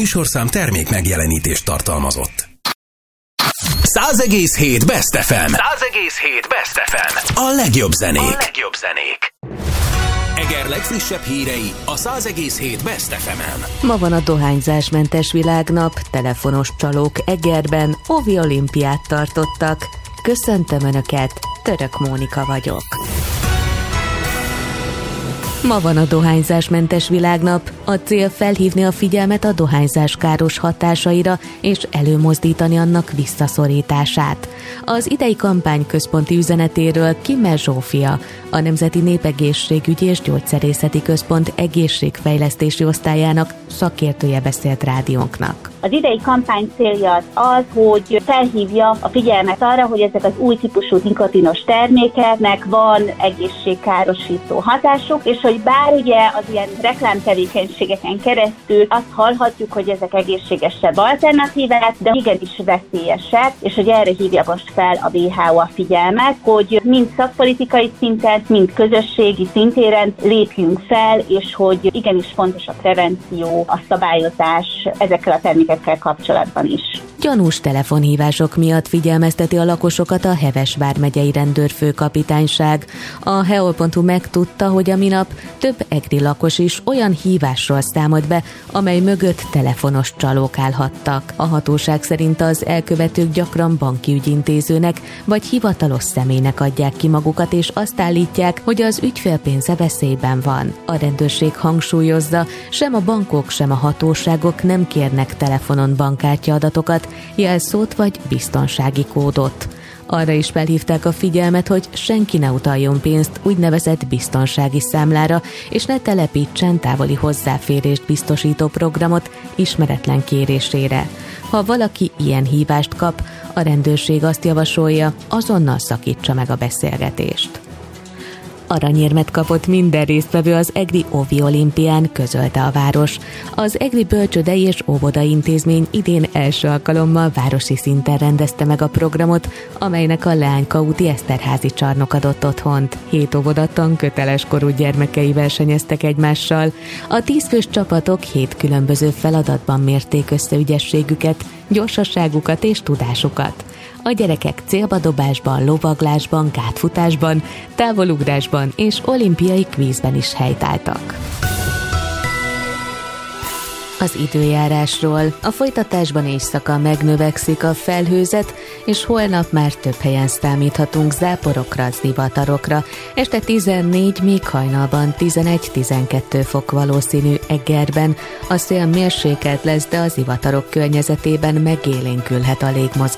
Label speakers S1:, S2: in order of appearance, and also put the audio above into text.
S1: műsorszám termék megjelenítést tartalmazott. 100,7 Best FM. 100,7 Best FM. A legjobb zenék. Eger legfrissebb hírei a 100,7 Best FM-en.
S2: Ma van a dohányzásmentes világnap, telefonos csalók Egerben Ovi olimpiát tartottak. Köszöntöm Önöket, Török Mónika vagyok. Ma van a dohányzásmentes világnap. A cél felhívni a figyelmet a dohányzás káros hatásaira és előmozdítani annak visszaszorítását. Az idei kampány központi üzenetéről Kimmel Zsófia, a Nemzeti Népegészségügyi és Gyógyszerészeti Központ egészségfejlesztési osztályának szakértője beszélt rádiónknak.
S3: Az idei kampány célja az, hogy felhívja a figyelmet arra, hogy ezek az új típusú nikotinos termékeknek van egészségkárosító hatásuk, és hogy bár ugye az ilyen reklámtevékenységeken keresztül azt hallhatjuk, hogy ezek egészségesebb alternatívák, de igenis veszélyesek, és hogy erre hívja most fel a WHO a figyelmet, hogy mind szakpolitikai szinten, mind közösségi szintéren lépjünk fel, és hogy igenis fontos a prevenció, a szabályozás ezekkel a termékekkel kapcsolatban is.
S2: Gyanús telefonhívások miatt figyelmezteti a lakosokat a Heves vármegyei rendőrfőkapitányság. A heol.hu megtudta, hogy a minap több egri lakos is olyan hívásról számolt be, amely mögött telefonos csalók állhattak. A hatóság szerint az elkövetők gyakran banki ügyintézőnek vagy hivatalos személynek adják ki magukat, és azt állítják, hogy az ügyfél pénze veszélyben van. A rendőrség hangsúlyozza, sem a bankok, sem a hatóságok nem kérnek telefonon bankkártya adatokat, jelszót vagy biztonsági kódot. Arra is felhívták a figyelmet, hogy senki ne utaljon pénzt úgynevezett biztonsági számlára, és ne telepítsen távoli hozzáférést biztosító programot ismeretlen kérésére. Ha valaki ilyen hívást kap, a rendőrség azt javasolja, azonnal szakítsa meg a beszélgetést. Aranyérmet kapott minden résztvevő az egri Ovi olimpián, közölte a város. Az egri bölcsődei és óvodai intézmény idén első alkalommal városi szinten rendezte meg a programot, amelynek a Leányka úti Eszterházi csarnok adott otthont. 7 óvoda tanköteles korú gyermekei versenyeztek egymással. A 10 fős csapatok 7 különböző feladatban mérték össze ügyességüket, gyorsaságukat és tudásukat. A gyerekek célbadobásban, lovaglásban, gátfutásban, távolugrásban és olimpiai kvízben is helytáltak. Az időjárásról. A folytatásban éjszaka megnövekszik a felhőzet, és holnap már több helyen számíthatunk záporokra, zivatarokra. Este 14, míg hajnalban 11-12 fok valószínű Egerben. A szél mérsékelt lesz, de a zivatarok környezetében megélénkülhet a légmozgás.